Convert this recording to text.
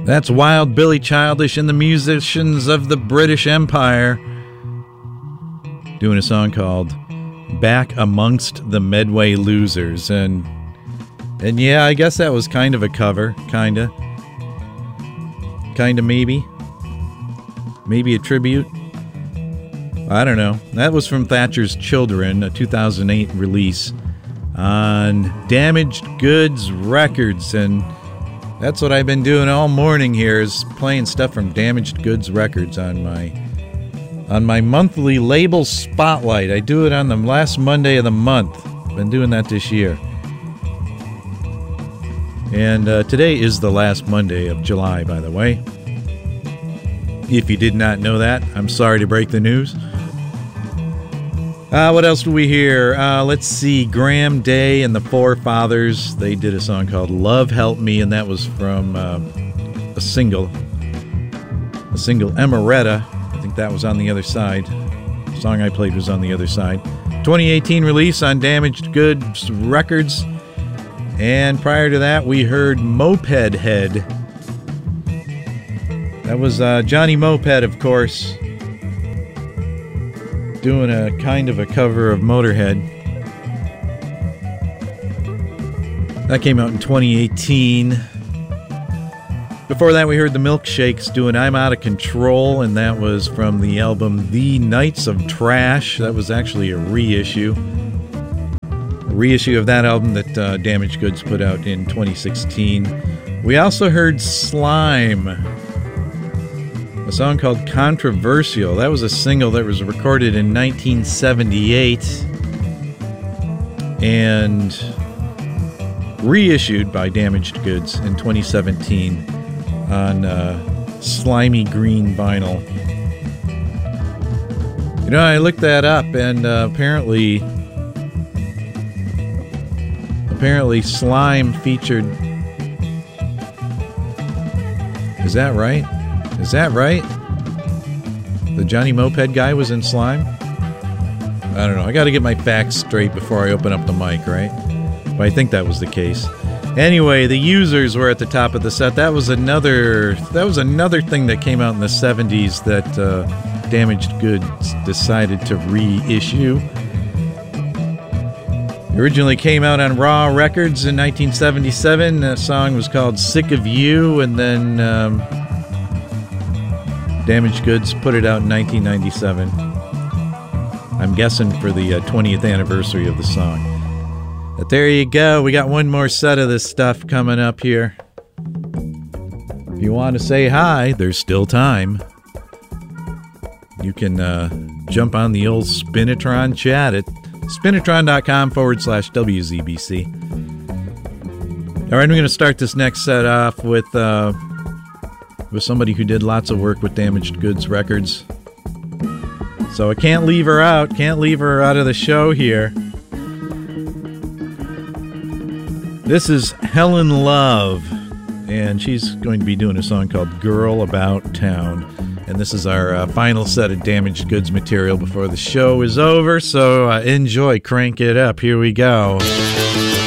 That's Wild Billy Childish and the Musicians of the British Empire doing a song called Back Amongst the Medway Losers. And yeah, I guess that was kind of a cover, kinda maybe a tribute. I don't know. That was from Thatcher's Children, a 2008 release on Damaged Goods Records, and that's what I've been doing all morning here, is playing stuff from Damaged Goods Records on my monthly label spotlight. I do it on the last Monday of the month. I've been doing that this year. And today is the last Monday of July, by the way. If you did not know that, I'm sorry to break the news. What else do we hear? Let's see. Graham Day and the Forefathers. They did a song called Love Help Me, and that was from a single, Emeretta. I think that was on the other side. The song I played was on the other side. 2018 release on Damaged Goods Records. And prior to that, we heard Moped Head. That was Johnny Moped, of course, doing a kind of a cover of Motorhead. That came out in 2018. Before that, we heard the Milkshakes doing I'm Out of Control, and that was from the album The Knights of Trash. That was actually a reissue of that album that Damaged Goods put out in 2016. We also heard Slime, a song called Controversial. That was a single that was recorded in 1978 and reissued by Damaged Goods in 2017 on slimy green vinyl. You know, I looked that up, and apparently Slime featured... Is that right? The Johnny Moped guy was in Slime? I don't know. I got to get my facts straight before I open up the mic, right? But I think that was the case. Anyway, the Users were at the top of the set. That was another thing that came out in the 70s that Damaged Goods decided to reissue. It originally came out on Raw Records in 1977. The song was called Sick of You, and then Damaged Goods put it out in 1997. I'm guessing for the 20th anniversary of the song. But there you go. We got one more set of this stuff coming up here. If you want to say hi, there's still time. You can jump on the old Spinitron chat at spinitron.com/WZBC. All right, I'm going to start this next set off with somebody who did lots of work with Damaged Goods Records. So I can't leave her out. Can't leave her out of the show here. This is Helen Love, and she's going to be doing a song called Girl About Town. And this is our final set of Damaged Goods material before the show is over, so enjoy, crank it up. Here we go.